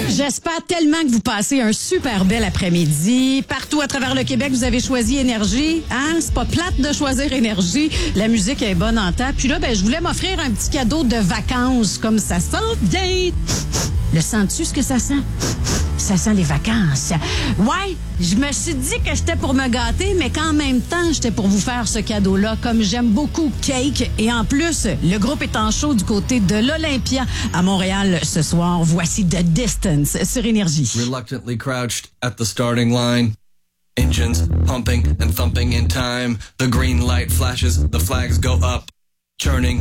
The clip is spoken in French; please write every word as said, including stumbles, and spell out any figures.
J'espère tellement que vous passez un super bel après-midi. Partout à travers le Québec, vous avez choisi Énergie. Hein? C'est pas plate de choisir Énergie. La musique est bonne en temps. Puis là, ben, je voulais m'offrir un petit cadeau de vacances, comme ça sent bien. Le sens-tu ce que ça sent? Ça sent les vacances. Ouais, je me suis dit que j'étais pour me gâter, mais qu'en même temps, j'étais pour vous faire ce cadeau-là, comme j'aime beaucoup Cake. Et en plus, le groupe est en show du côté de l'Olympia à Montréal ce soir. Voici The Distance sur Énergie. Reluctantly crouched at the starting line. Engines pumping and thumping in time. The green light flashes, the flags go up. Churning